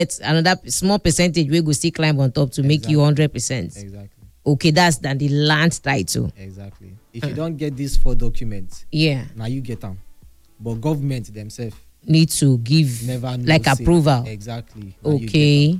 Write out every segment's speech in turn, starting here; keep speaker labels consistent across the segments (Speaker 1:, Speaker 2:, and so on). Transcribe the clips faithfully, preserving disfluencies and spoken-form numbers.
Speaker 1: it's another small percentage we go still climb on top to exactly. make you one hundred percent.
Speaker 2: Exactly.
Speaker 1: Okay, that's than the land title.
Speaker 2: Exactly. If uh. you don't get these four documents,
Speaker 1: yeah,
Speaker 2: now you get them. But government themselves
Speaker 1: need to give
Speaker 2: never
Speaker 1: like say. approval.
Speaker 2: Exactly.
Speaker 1: Now okay.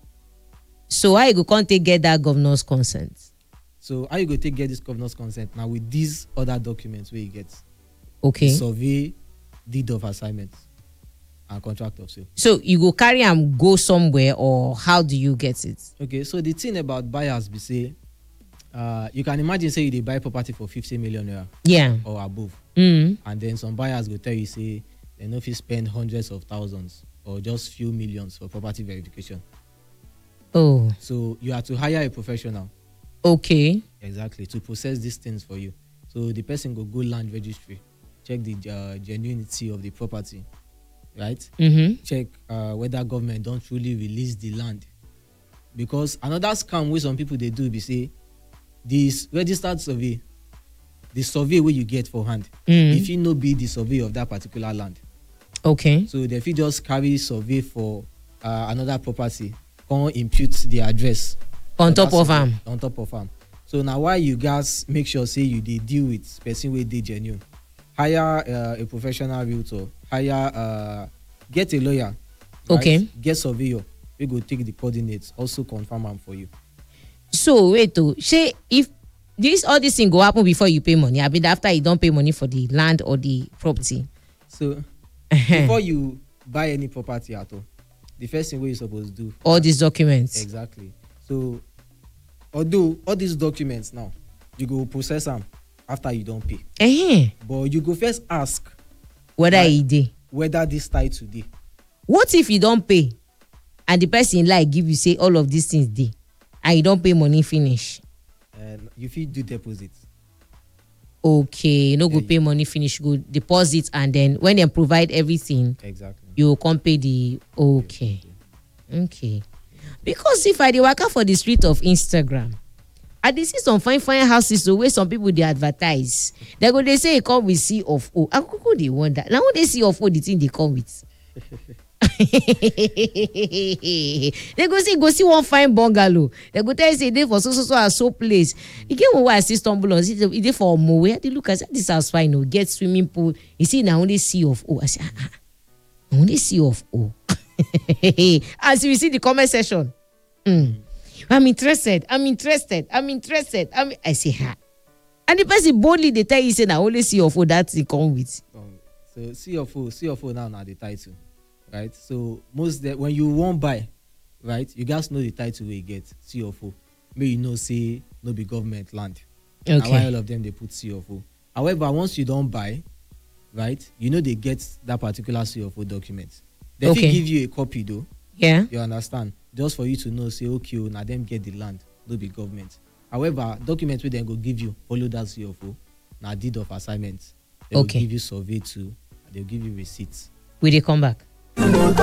Speaker 1: So how you go can't take get that governor's consent?
Speaker 2: So how you go take get this governor's consent now with these other documents where you get?
Speaker 1: Okay.
Speaker 2: The survey, deed of assignment, and contract of sale.
Speaker 1: So you go carry and go somewhere, or how do you get it?
Speaker 2: Okay. So the thing about buyers be say, uh, you can imagine say they buy property for fifty million naira.
Speaker 1: Yeah.
Speaker 2: Or above.
Speaker 1: Mm.
Speaker 2: And then some buyers go tell you say they know if you spend hundreds of thousands or just few millions for property verification.
Speaker 1: Oh.
Speaker 2: So you have to hire a professional.
Speaker 1: Okay.
Speaker 2: Exactly, to process these things for you. So the person go go land registry, check the uh, genuinity of the property, right?
Speaker 1: Mm-hmm.
Speaker 2: Check uh, whether government don't truly release the land. Because another scam where some people they do be say, this registered survey, the survey where you get for hand, mm. if you no be the survey of that particular land.
Speaker 1: Okay.
Speaker 2: So if you just carry survey for uh, another property, come impute the address
Speaker 1: on top of them.
Speaker 2: On top of them. So now why you guys make sure say you they deal with person where they genuine. Hire uh, a professional realtor. Hire uh, get a lawyer. Right?
Speaker 1: Okay.
Speaker 2: Get surveyor. We go take the coordinates. Also confirm them for you.
Speaker 1: So wait to say if this all this thing go happen before you pay money. I mean after you don't pay money for the land or the property.
Speaker 2: So before you buy any property at all, the first thing what you supposed to do
Speaker 1: all these documents.
Speaker 2: Exactly. So although all these documents now you go process them after you don't pay.
Speaker 1: Uh-huh.
Speaker 2: But you go first ask
Speaker 1: whether like, he did.
Speaker 2: Whether this title dey.
Speaker 1: What if you don't pay and the person like give you say all of these things dey and you don't pay money finish?
Speaker 2: And you fit do deposit.
Speaker 1: Okay, you no go yeah, pay money finish, go deposit, and then when they provide everything,
Speaker 2: exactly,
Speaker 1: you come pay the okay. Okay. okay. Because if I dey waka for the street of Instagram, I dey see some fine fine houses the way some people they advertise. They go they say it come with C of O. I go they wonder. Now when they C of O, the thing they come with. They go see go see one fine bungalow. They go tell you say they for so so so and so place. You get one where I see stumble on see they for Mowe. They look at this house fine. No get swimming pool. You see now only C of O. I say ah, ah, only C of O. As you see the comment section, mm. I'm interested. I'm interested. I'm interested. I'm. I say ha. And the person boldly they tell you say now only C of O that's it come with.
Speaker 2: Um, so C of O, C of O now now the title. Right, so most the, when you won't buy, right, you guys know the title where you get C of O. May you know say no be government land.
Speaker 1: Okay.
Speaker 2: And why all of them they put C of O. However, once you don't buy, right, you know they get that particular C of O document. They okay. give you a copy though.
Speaker 1: Yeah.
Speaker 2: You understand? Just for you to know, say okay, oh, now them get the land, no be government. However, documents where they go give you follow that C of O. Now deed of assignment. They
Speaker 1: okay.
Speaker 2: will give you survey too. They'll give you receipts.
Speaker 1: Will they come back?